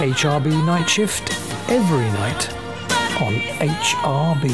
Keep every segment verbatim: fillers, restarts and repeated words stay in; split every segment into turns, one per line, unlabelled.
H R B Night Shift every night on H R B.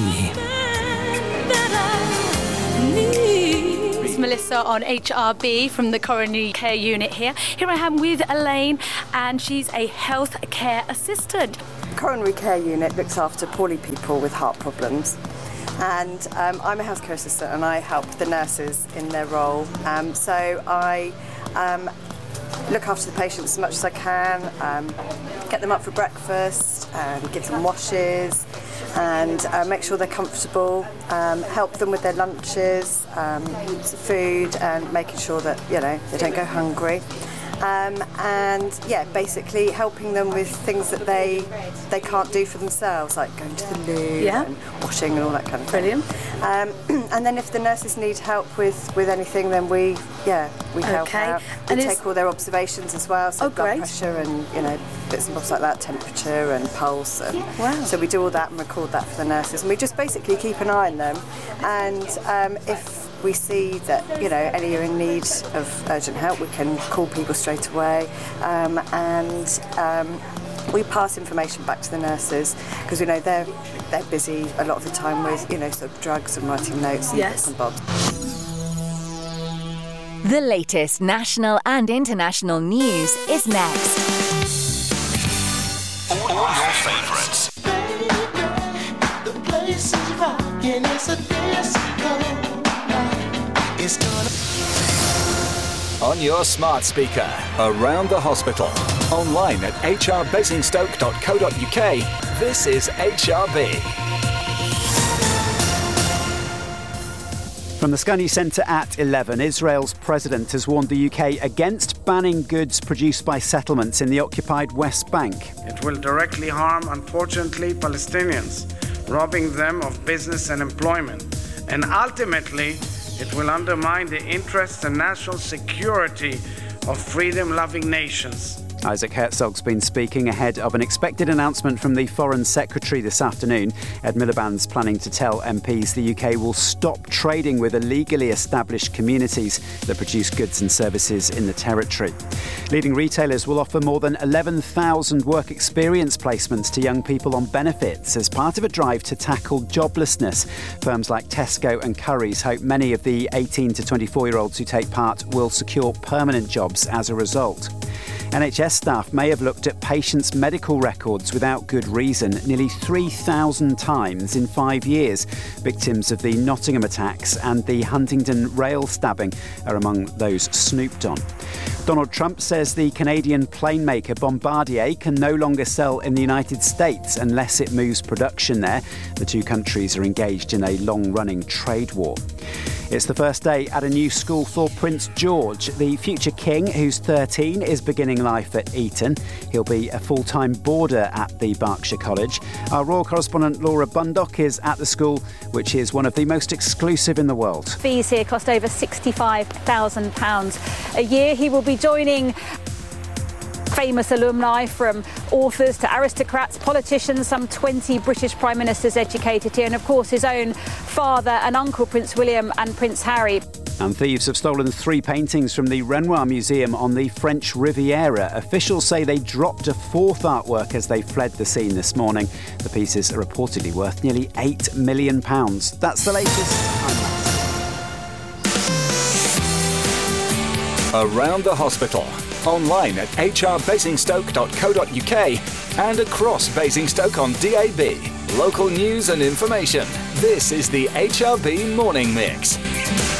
It's Melissa on H R B from the Coronary Care Unit here. Here I am with Elaine, and she's a health care assistant.
Coronary Care Unit looks after poorly people with heart problems. And um, I'm a healthcare assistant, and I help the nurses in their role. Um, so I um, look after the patients as much as I can, um, get them up for breakfast, and give them washes, and uh, make sure they're comfortable, um, help them with their lunches, um, food, and making sure that, you know, they don't go hungry. Um, and yeah, basically helping them with things that they they can't do for themselves, like going to the loo
yeah.
and washing and all that kind of thing.
Brilliant.
Um, and then if the nurses need help with, with anything, then we yeah we help
okay.
out. We
and
take all their observations as well, so
oh,
blood
great.
pressure and, you know, bits and bobs like that, temperature and pulse. And
wow.
So we do all that and record that for the nurses, and we just basically keep an eye on them. And um, if we see that, you know, any are in need of urgent help, we can call people straight away, um, and um, we pass information back to the nurses, because we know they're they're busy a lot of the time with, you know, sort of drugs and writing notes and
yes.
bits and bobs.
The latest national and international news is next.
All your favourites.
The place is rocking, it's a disco.
On your smart speaker, around the hospital, online at h r basingstoke dot co dot u k. This is H R B.
From the Sky News Centre at eleven, Israel's president has warned the U K against banning goods produced by settlements in the occupied West Bank.
It will directly harm, unfortunately, Palestinians, robbing them of business and employment, and ultimately it will undermine the interests and national security of freedom-loving nations.
Isaac Herzog's been speaking ahead of an expected announcement from the Foreign Secretary this afternoon. Ed Miliband's planning to tell M Ps the U K will stop trading with illegally established communities that produce goods and services in the territory. Leading retailers will offer more than eleven thousand work experience placements to young people on benefits as part of a drive to tackle joblessness. Firms like Tesco and Currys hope many of the eighteen to twenty-four-year-olds who take part will secure permanent jobs as a result. N H S staff may have looked at patients' medical records without good reason nearly three thousand times in five years. Victims of the Nottingham attacks and the Huntingdon rail stabbing are among those snooped on. Donald Trump says the Canadian plane maker Bombardier can no longer sell in the United States unless it moves production there. The two countries are engaged in a long-running trade war. It's the first day at a new school for Prince George. The future king, who's thirteen, is beginning life at Eton. He'll be a full-time boarder at the Berkshire College. Our royal correspondent Laura Bundock is at the school, which is one of the most exclusive in the world.
Fees here cost over sixty-five thousand pounds a year. He will be joining famous alumni, from authors to aristocrats, politicians, some twenty British Prime Ministers educated here, and of course his own father and uncle, Prince William and Prince Harry.
And thieves have stolen three paintings from the Renoir Museum on the French Riviera. Officials say they dropped a fourth artwork as they fled the scene this morning. The pieces are reportedly worth nearly eight million pounds. That's the latest.
Around the hospital, online at h r basingstoke dot co dot u k and across Basingstoke on D A B. Local news and information. This is the H R B Morning Mix.